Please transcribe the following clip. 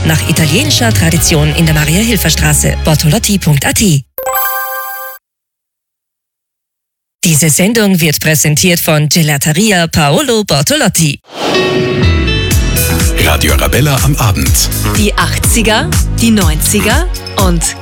nach italienischer Tradition in der Maria-Hilfer-Straße, bortolotti.at. Diese Sendung wird präsentiert von Gelateria Paolo Bortolotti. Radio Arabella am Abend. Die 80er, die 90er und